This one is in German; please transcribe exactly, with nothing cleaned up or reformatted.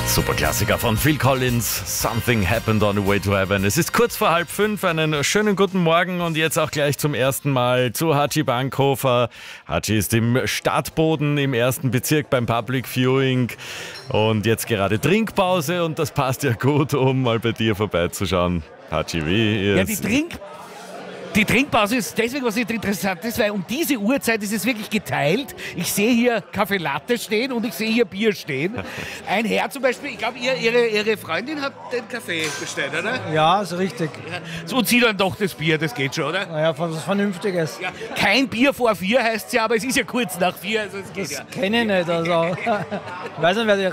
Super Klassiker von Phil Collins, Something Happened on the Way to Heaven. Es ist kurz vor halb fünf, einen schönen guten Morgen und jetzt auch gleich zum ersten Mal zu Hatschi Bankhofer. Hatschi ist im Stadtboden im ersten Bezirk beim Public Viewing und jetzt gerade Trinkpause und das passt ja gut, um mal bei dir vorbeizuschauen. Hatschi, wie? Ja, die Trink... Die Trinkpause ist deswegen was Interessantes, weil um diese Uhrzeit ist es wirklich geteilt. Ich sehe hier Kaffee Latte stehen und ich sehe hier Bier stehen. Ein Herr zum Beispiel, ich glaube, ihr, ihre, ihre Freundin hat den Kaffee bestellt, oder? Ja, ist richtig. Ja. Und sie dann doch das Bier, das geht schon, oder? Naja, was Vernünftiges. Ja, kein Bier vor vier heißt es ja, aber es ist ja kurz nach vier. Also es geht Das ja. kenne ich nicht. Also. Ich weiß nicht, wer die